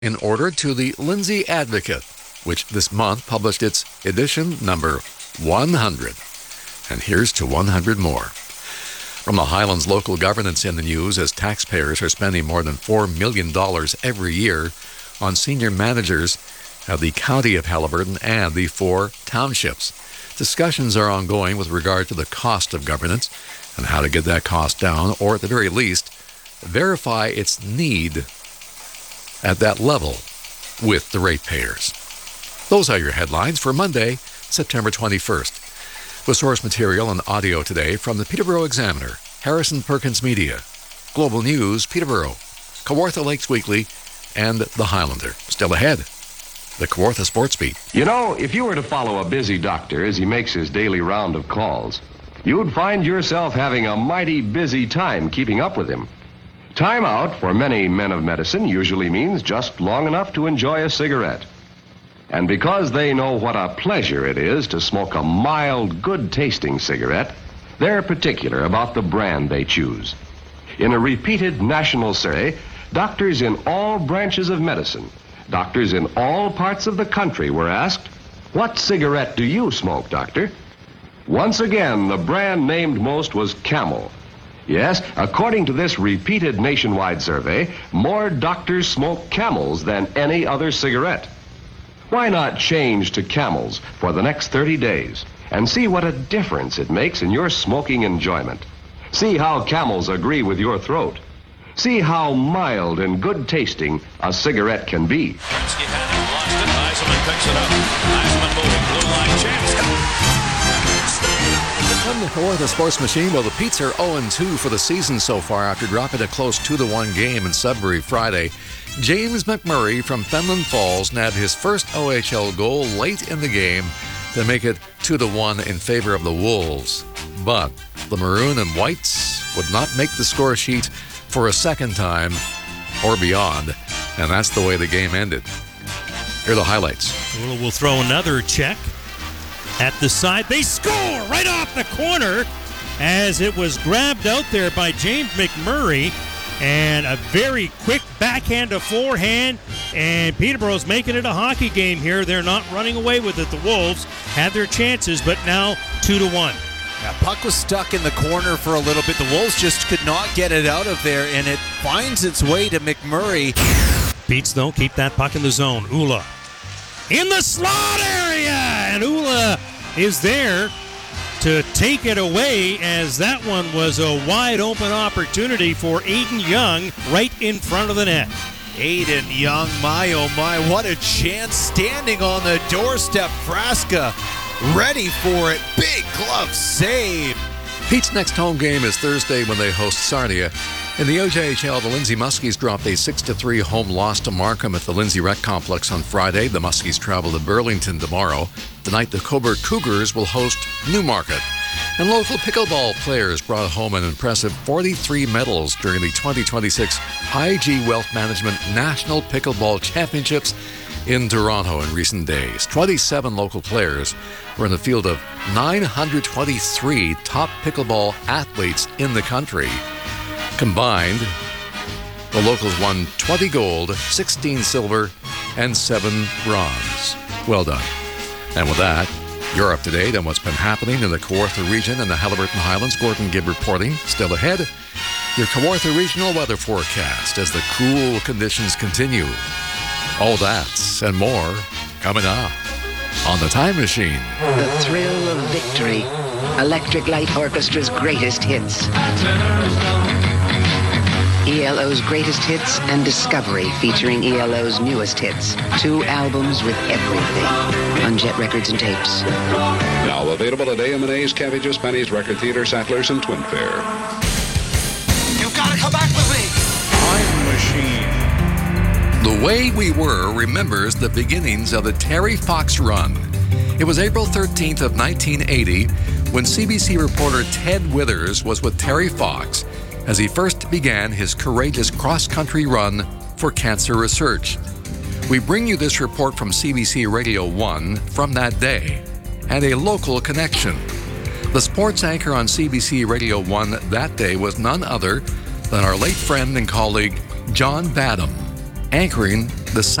in order to the Lindsay Advocate, which this month published its edition number 100. And here's to 100 more. From the Highlands, local governance in the news as taxpayers are spending more than $4 million every year on senior managers at the County of Haliburton and the 4 townships. Discussions are ongoing with regard to the cost of governance and how to get that cost down, or at the very least, verify its need at that level with the ratepayers. Those are your headlines for Monday, September 21st. With source material and audio today from the Peterborough Examiner, Harrison Perkins Media, Global News, Peterborough, Kawartha Lakes Weekly, and The Highlander. Still ahead, the Kawartha Sports Beat. You know, if you were to follow a busy doctor as he makes his daily round of calls, you'd find yourself having a mighty busy time keeping up with him. Time out for many men of medicine usually means just long enough to enjoy a cigarette. And because they know what a pleasure it is to smoke a mild, good-tasting cigarette, they're particular about the brand they choose. In a repeated national survey, doctors in all branches of medicine, doctors in all parts of the country were asked, "What cigarette do you smoke, doctor?" Once again, the brand named most was Camel. Yes, according to this repeated nationwide survey, more doctors smoke Camels than any other cigarette. Why not change to Camels for the next 30 days and see what a difference it makes in your smoking enjoyment? See how Camels agree with your throat. See how mild and good tasting a cigarette can be. Kerensky had it, lost it. Eisenman picks it up. Eisenman moving. Blue line chance. From the Kawartha Sports Machine, well, the Petes are 0-2 for the season so far after dropping a close 2-1 game in Sudbury Friday. James McMurray from Fenland Falls nabbed his first OHL goal late in the game to make it 2-1 in favor of the Wolves. But the Maroon and Whites would not make the score sheet for a second time or beyond, and that's the way the game ended. Here are the highlights. We'll throw another check at the side. They score right off the corner as it was grabbed out there by James McMurray, and a very quick backhand to forehand, and Peterborough's making it a hockey game here. They're not running away with it. The Wolves had their chances, but now 2-1. Yeah, puck was stuck in the corner for a little bit. The Wolves just could not get it out of there, and it finds its way to McMurray. Petes, though, keep that puck in the zone. Ula in the slot area, and Ula is there to take it away, as that one was a wide open opportunity for Aiden Young right in front of the net. Aiden Young, my oh my, what a chance, standing on the doorstep. Frasca ready for it. Big glove save. Pete's next home game is Thursday when they host Sarnia. In the OJHL, the Lindsay Muskies dropped a 6-3 home loss to Markham at the Lindsay Rec Complex on Friday. The Muskies travel to Burlington tomorrow. Tonight, the Cobourg Cougars will host Newmarket. And local pickleball players brought home an impressive 43 medals during the 2026 IG Wealth Management National Pickleball Championships in Toronto in recent days. 27 local players were in the field of 923 top pickleball athletes in the country. Combined, the locals won 20 gold, 16 silver, and 7 bronze. Well done. And with that, you're up to date on what's been happening in the Kawartha region and the Haliburton Highlands. Gordon Gibb reporting. Still ahead, your Kawartha regional weather forecast as the cool conditions continue. All that and more coming up on The Time Machine. The thrill of victory. Electric Light Orchestra's greatest hits. ELO's greatest hits and Discovery featuring ELO's newest hits. 2 albums with everything on Jet Records and Tapes. Now available at AM&A's, Cabbages, Penny's, Record Theater, Sattlers, and Twin Fair. You've got to come back with me. Time Machine. The Way We Were remembers the beginnings of the Terry Fox run. It was April 13th of 1980 when CBC reporter Ted Withers was with Terry Fox as he first began his courageous cross-country run for cancer research. We bring you this report from CBC Radio 1 from that day, and a local connection. The sports anchor on CBC Radio 1 that day was none other than our late friend and colleague John Badham, anchoring The